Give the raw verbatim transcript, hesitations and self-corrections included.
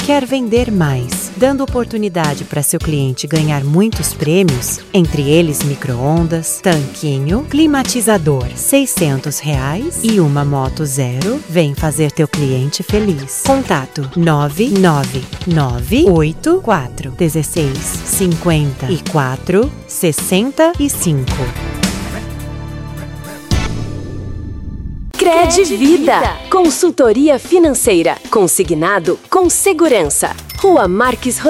quer vender mais, dando oportunidade para seu cliente ganhar muitos prêmios, entre eles micro-ondas, tanquinho, climatizador seiscentos reais e uma moto zero? Vem fazer teu cliente feliz. Contato nove nove nove oito quatro um seis cinco quatro seis cinco. Credvida, consultoria financeira, consignado com segurança. Rua Marques